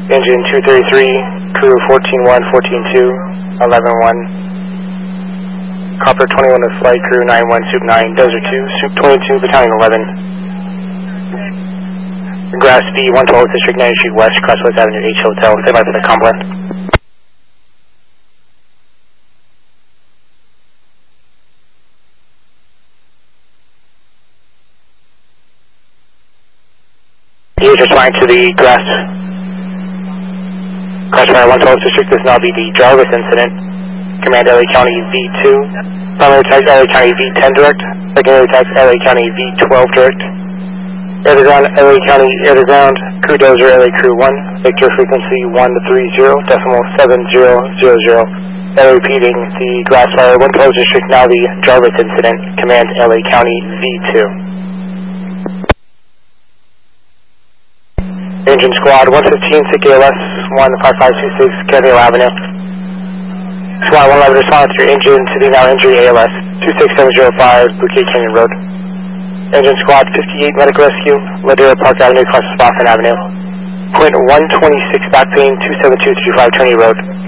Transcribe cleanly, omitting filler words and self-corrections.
Engine 233, crew 14-1, 14-2, 11-1. Copper 21 with flight crew 9-1, Soup 9, Dozer 2, Soup 22, Battalion 11. Grass B, 112, District 90 Street West, Crosswest Avenue, H Hotel. Stand by for the complement. You're just flying to the Grass. Crossfire 112 District. This now be the Jarvis incident. Command LA County V2. Primary tax LA County V10 direct. Secondary tax LA County V12 direct. Air to ground LA County air to ground. Crew Dozer LA Crew 1. Victor frequency 130.7000. Repeating the Grassfire 112 District. Now the Jarvis incident. Command LA County V2. Engine Squad 115, SIC ALS 15526, Kennedale Avenue. Squad 111, respond to your engine to the now injury ALS 26705, Bouquet Canyon Road. Engine Squad 58, Medical Rescue, Ladera Park Avenue, across Boston Avenue. Point 126, back pain 27235, Trinity Road.